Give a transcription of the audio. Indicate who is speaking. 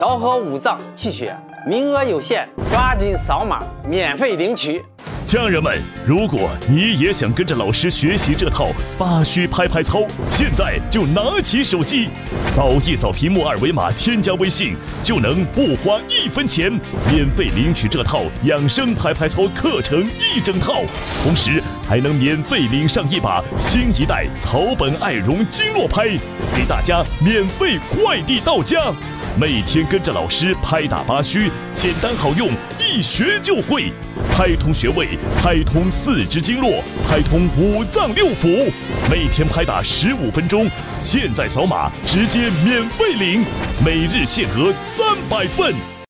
Speaker 1: 淖河五脏气血，名额有限，抓紧扫码免费领取。
Speaker 2: 家人们，如果你也想跟着老师学习这套八虚拍拍操，现在就拿起手机，扫一扫屏幕二维码，添加微信，就能不花1分钱，免费领取这套养生拍拍操课程1整套，同时还能免费领上一把新一代草本爱绒经络拍，给大家免费快递到家。每天跟着老师拍打八虚，简单好用，一学就会，拍通穴位，拍通4肢经络，拍通5脏6腑，每天拍打15分钟，现在扫码直接免费领，每日限额300份。